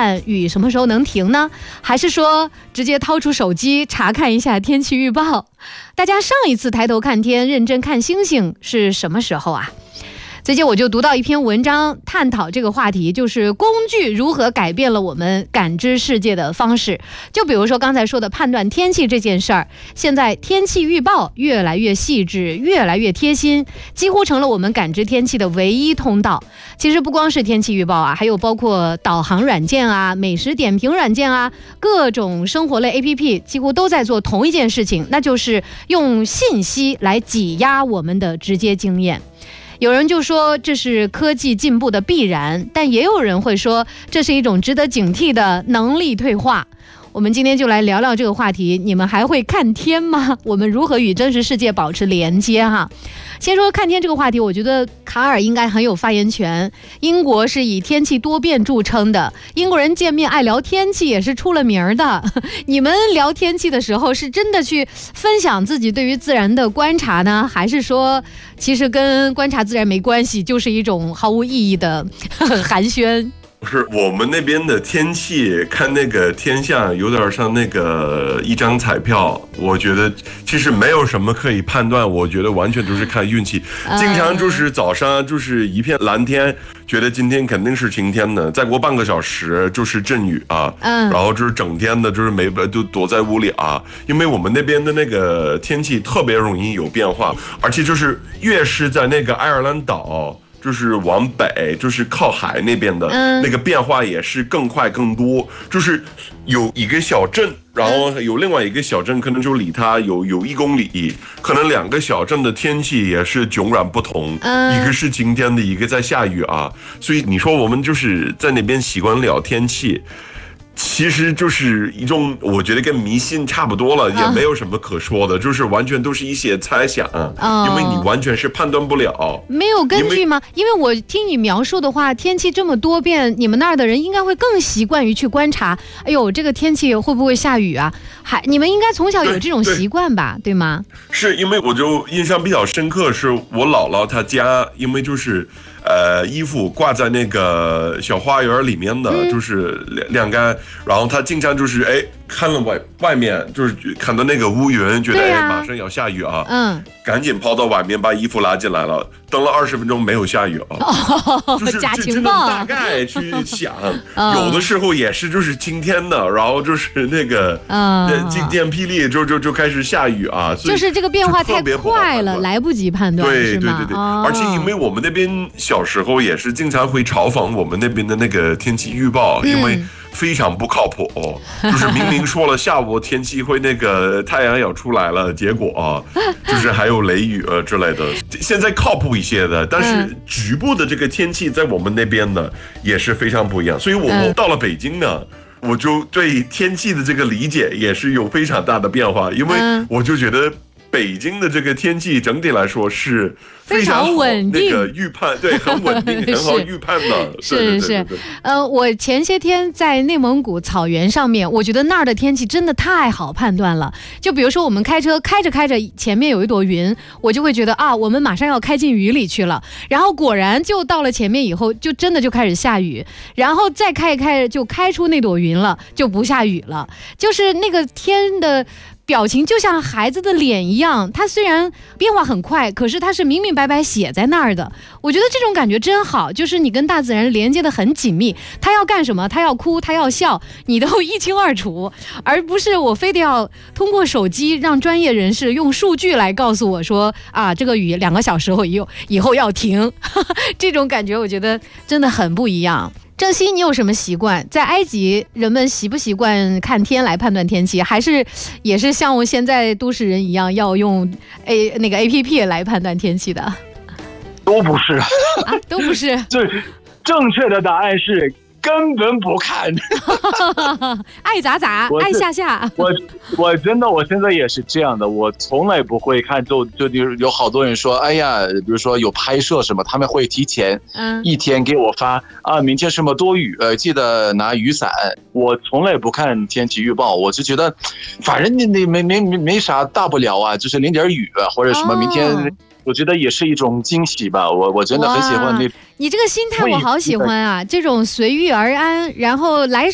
看雨什么时候能停呢？还是说直接掏出手机查看一下天气预报？大家上一次抬头看天、认真看星星是什么时候啊？最近我就读到一篇文章，探讨这个话题，就是工具如何改变了我们感知世界的方式。就比如说刚才说的判断天气这件事儿，现在天气预报越来越细致，越来越贴心，几乎成了我们感知天气的唯一通道。其实不光是天气预报啊，还有包括导航软件啊、美食点评软件啊，各种生活类 APP 几乎都在做同一件事情，那就是用信息来挤压我们的直接经验。有人就说这是科技进步的必然，但也有人会说这是一种值得警惕的能力退化。我们今天就来聊聊这个话题，你们还会看天吗？我们如何与真实世界保持连接哈？先说看天这个话题，我觉得卡尔应该很有发言权。英国是以天气多变著称的，英国人见面爱聊天气也是出了名的。你们聊天气的时候，是真的去分享自己对于自然的观察呢，还是说其实跟观察自然没关系，就是一种毫无意义的寒暄？ 不是，我们那边的天气看那个天象有点像那个一张彩票，我觉得其实没有什么可以判断，我觉得完全都是看运气。经常就是早上就是一片蓝天，觉得今天肯定是晴天的，再过半个小时就是阵雨啊，然后就是整天的就是就躲在屋里啊，因为我们那边的那个天气特别容易有变化，而且就是越是在那个爱尔兰岛。就是往北，就是靠海那边的，那个变化也是更快更多。就是有一个小镇，然后有另外一个小镇，可能就离它有1公里，可能2个小镇的天气也是迥然不同。一个是晴天的，一个在下雨啊。所以你说我们就是在那边习惯聊天气。其实就是一种，我觉得跟迷信差不多了，也没有什么可说的，就是完全都是一些猜想，因为你完全是判断不了。 没有根据吗？因为我听你描述的话，天气这么多变，你们那儿的人应该会更习惯于去观察，哎呦，这个天气会不会下雨啊？你们应该从小有这种习惯吧， 对吗？是因为我就印象比较深刻，是我姥姥她家，因为就是衣服挂在那个小花园里面的，就是晾干，然后她经常就是看了外面，就是看到那个乌云，觉得马上要下雨啊，赶紧跑到外面把衣服拉进来了，等了20分钟没有下雨啊，就是假情报， 大概去想，有的时候也是就是晴天的，然后就是那个晴天霹雳就开始下雨啊， 就是这个变化太快了，来不及判断， 对，而且因为我们那边小时候也是经常会嘲讽我们那边的那个天气预报，因为非常不靠谱，就是明明说了下午天气会那个太阳要出来了，结果就是还有雷雨之类的。现在靠谱一些的，但是局部的这个天气在我们那边呢也是非常不一样。所以我到了北京呢，我就对天气的这个理解也是有非常大的变化，因为我就觉得北京的这个天气整体来说是非常稳定，那个预判对很稳定，很好预判的。 是，我前些天在内蒙古草原上面，我觉得那儿的天气真的太好判断了。就比如说我们开车开着前面有一朵云，我就会觉得我们马上要开进雨里去了。然后果然就到了前面以后，就真的就开始下雨，然后再开一开就开出那朵云了，就不下雨了。就是那个天的表情就像孩子的脸一样，它虽然变化很快，可是它是明明白白写在那儿的。我觉得这种感觉真好，就是你跟大自然连接得很紧密，它要干什么，它要哭，它要笑，你都一清二楚，而不是我非得要通过手机让专业人士用数据来告诉我说这个雨2个小时后以后要停这种感觉我觉得真的很不一样。郑希，你有什么习惯？在埃及，人们习不习惯看天来判断天气，还是也是像我现在都市人一样要用那个 APP 来判断天气的？ 都不是都不是。 对，正确的答案是根本不看爱咋咋，爱下下。 我真的，我现在也是这样的，我从来不会看。就有好多人说，哎呀，比如说有拍摄什么，他们会提前1天给我发明天什么多雨，记得拿雨伞。我从来不看天气预报，我就觉得，反正你没啥大不了啊，就是淋点雨或者什么，明天。我觉得也是一种惊喜吧，我真的很喜欢那。 你这个心态我好喜欢啊，这种随遇而安，然后来